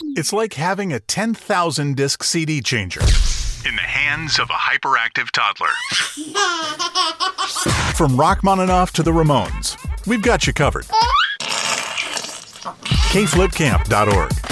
It's like having a 10,000 disc CD changer in the hands of a hyperactive toddler. From Rachmaninoff to the Ramones, we've got you covered. kflipcamp.org